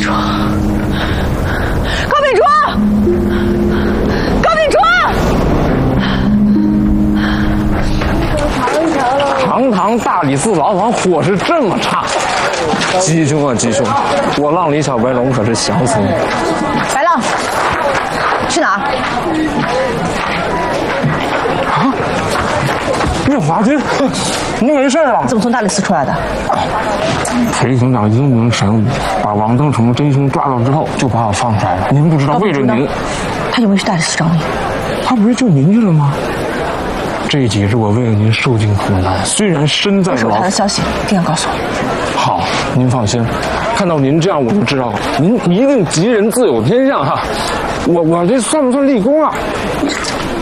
珠，高秉珠，高秉珠！ 堂堂大理寺牢房伙食这么差，吉凶啊吉凶！我浪里小白龙可是想死你。 白浪，去哪儿？ 啊！月华君，你没事吧？ 怎么从大理寺出来的？ 裴警长英明神武，把王登成真凶抓到之后，就把我放出来了。您不知道，为了您， 他有没有去大理寺找你？ 他不是救您去了吗？这几日我为了您受尽苦难，虽然身在牢， 他的消息一定要告诉我。 好，您放心，看到您这样我就知道了，您一定吉人自有天相哈。我这算不算立功啊？